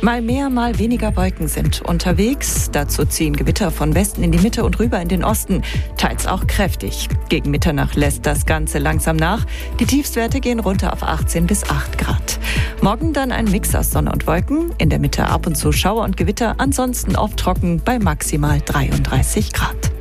Mal mehr, mal weniger Wolken sind unterwegs. Dazu ziehen Gewitter von Westen in die Mitte und rüber in den Osten. Teils auch kräftig. Gegen Mitternacht lässt das Ganze langsam nach. Die Tiefstwerte gehen runter auf 18 bis 8 Grad. Morgen dann ein Mix aus Sonne und Wolken. In der Mitte ab und zu Schauer und Gewitter. Ansonsten oft trocken bei maximal 33 Grad.